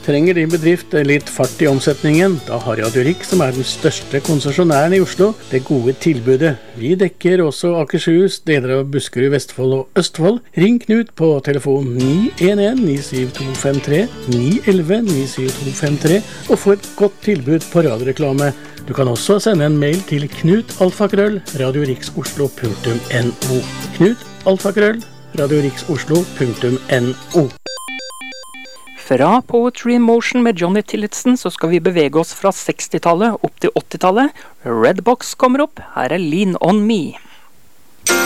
Trenger din bedrift litt fart i omsetningen? Da har Radio Rik, som den største konsesjonæren i Oslo, det gode tilbudet. Vi dekker også Akershus, deler av Buskerud, Vestfold og Østfold. Ring Knut på telefon 911-97253, 911-97253 og få et godt tilbud på radioreklame. Du kan også sende en mail til knut@radioriksoslo.no. knut@radioriksoslo.no. Fra Poetry in Motion med Johnny Tillotson så skal vi bevege oss fra 60-tallet opp til 80-tallet. Redbox kommer opp. Her Lean on Me.